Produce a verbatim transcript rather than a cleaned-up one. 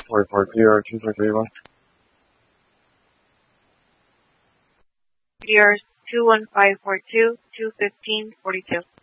for for P R two four three one. P R two one five four two two fifteen forty two.